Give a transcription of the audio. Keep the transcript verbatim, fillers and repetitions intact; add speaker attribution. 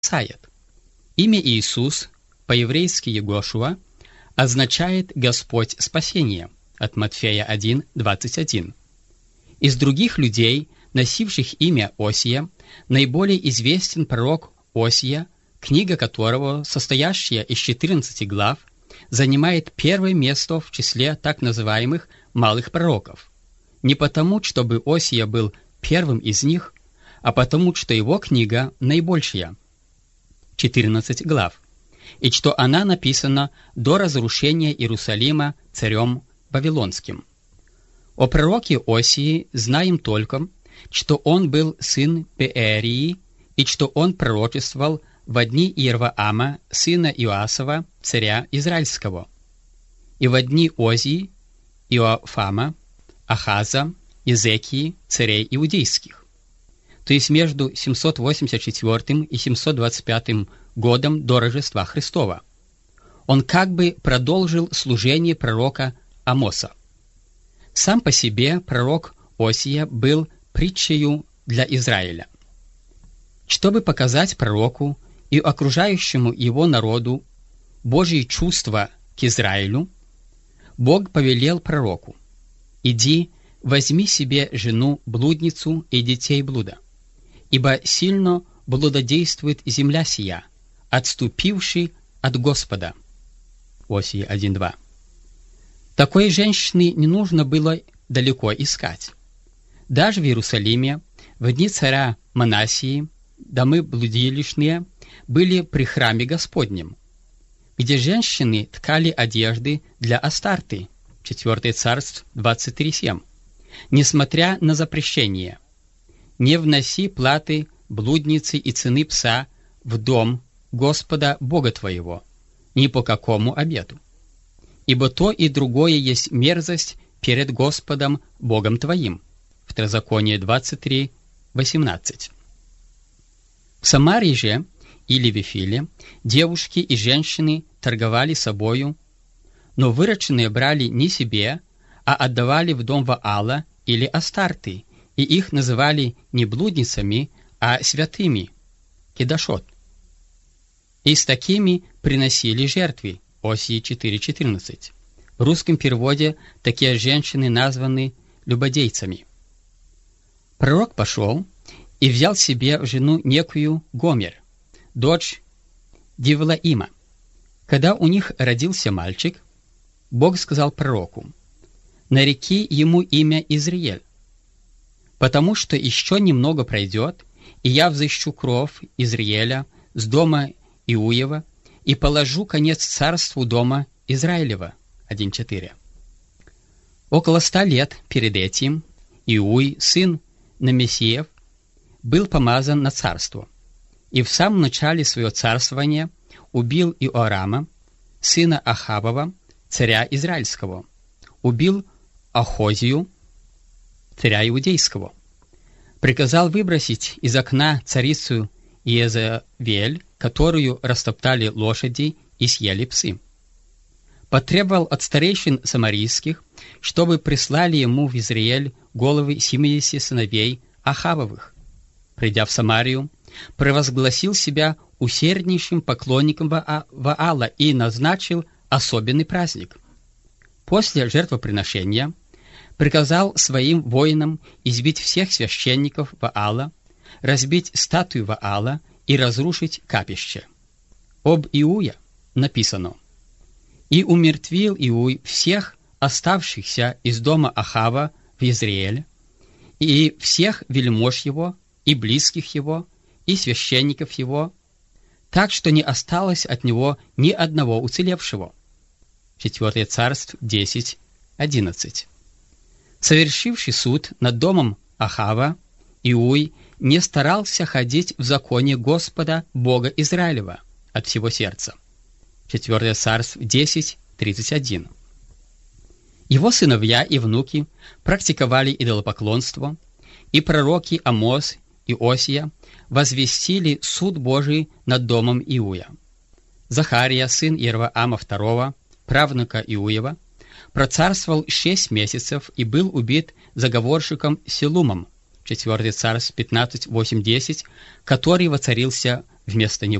Speaker 1: спасает. Имя Иисус, по-еврейски Егошуа, означает «Господь спасение» от Матфея один, двадцать один. Из других людей, носивших имя Осия, наиболее известен пророк Осия, книга которого, состоящая из четырнадцати глав, занимает первое место в числе так называемых малых пророков. Не потому, чтобы Осия был первым из них, а потому, что его книга наибольшая – четырнадцать глав, и что она написана до разрушения Иерусалима царем Вавилонским. О пророке Осии знаем только, что он был сын Пеэрии и что он пророчествовал в дни Иерваама, сына Иоасова, царя Израильского, и в дни Озии, Иофама, Ахаза, Изекии, царей иудейских, то есть между семьсот восемьдесят четвёртым и семьсот двадцать пятым годом до Рождества Христова. Он как бы продолжил служение пророка Амоса. Сам по себе пророк Осия был притчею для Израиля. Чтобы показать пророку и окружающему его народу Божьи чувства к Израилю, Бог повелел пророку: «Иди, возьми себе жену-блудницу и детей блуда, ибо сильно блудодействует земля сия, отступивший от Господа». Осия один два. Такой женщины не нужно было далеко искать. Даже в Иерусалиме в дни царя Манассии домы блудилищные были при храме Господнем, где женщины ткали одежды для Астарты, четвёртое царств двадцать три семь, несмотря на запрещение: «Не вноси платы блудницы и цены пса в дом Господа Бога твоего, ни по какому обету, ибо то и другое есть мерзость перед Господом Богом твоим». Второзаконие двадцать три восемнадцать. В Самарии же или Вифиле девушки и женщины торговали собою, но вырученные брали не себе, а отдавали в дом Ваала или Астарты, и их называли не блудницами, а святыми, кедашот. И с такими приносили жертвы. Осии четыре четырнадцать. В русском переводе такие женщины названы любодейцами. Пророк пошел и взял себе в жену некую Гомер, дочь Дивлаима. Когда у них родился мальчик, Бог сказал пророку: «Нареки ему имя Изриэль, потому что еще немного пройдет, и я взыщу кровь Изриэля с дома Иуева и положу конец царству дома Израилева». один четыре. Около ста лет перед этим Иуй, сын Намесиев, был помазан на царство, и в самом начале своего царствования убил Иорама, сына Ахабова, царя Израильского, убил Ахозию, царя Иудейского, приказал выбросить из окна царицу Иезавель, которую растоптали лошади и съели псы. Потребовал от старейшин самарийских, чтобы прислали ему в Израиль головы семидесяти сыновей Ахавовых. Придя в Самарию, провозгласил себя усерднейшим поклонником Ваала и назначил особенный праздник. После жертвоприношения приказал своим воинам избить всех священников Ваала, разбить статую Ваала и разрушить капище. Об Иуя написано: «И умертвил Иуй всех оставшихся из дома Ахава в Израиле, и всех вельмож его, и близких его, и священников его, так что не осталось от него ни одного уцелевшего». четвёртое царств десять одиннадцать. Совершивший суд над домом Ахава, Иуй не старался ходить в законе Господа Бога Израилева от всего сердца. четвёртое царств десять тридцать один. Его сыновья и внуки практиковали идолопоклонство, и пророки Амос и Осия возвестили суд Божий над домом Иуя. Захария, сын Иерваама второго, правнука Иуева, процарствовал шесть месяцев и был убит заговорщиком Селумом, четвёртый Царств пятнадцать, восемь, десять, который воцарился вместо него.